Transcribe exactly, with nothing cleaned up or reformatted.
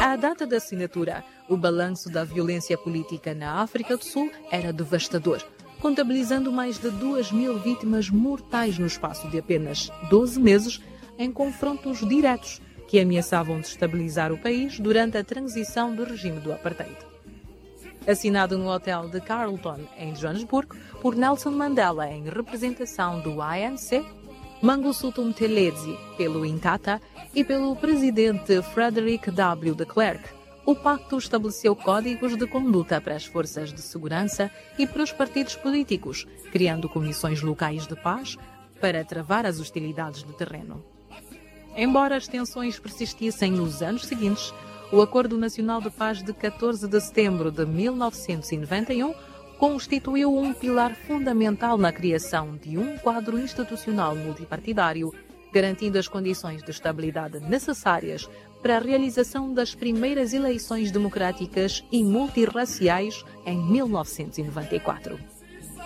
À data da assinatura, o balanço da violência política na África do Sul era devastador, contabilizando mais de duas mil vítimas mortais no espaço de apenas doze meses em confrontos diretos que ameaçavam destabilizar o país durante a transição do regime do apartheid. Assinado no hotel de Carlton, em Joanesburgo, por Nelson Mandela em representação do A N C, Mangosuthu Buthelezi pelo Inkatha e pelo presidente Frederick W. de Klerk, o pacto estabeleceu códigos de conduta para as forças de segurança e para os partidos políticos, criando comissões locais de paz para travar as hostilidades de terreno. Embora as tensões persistissem nos anos seguintes, o Acordo Nacional de Paz de catorze de setembro de mil novecentos e noventa e um constituiu um pilar fundamental na criação de um quadro institucional multipartidário, garantindo as condições de estabilidade necessárias para a realização das primeiras eleições democráticas e multirraciais em mil novecentos e noventa e quatro.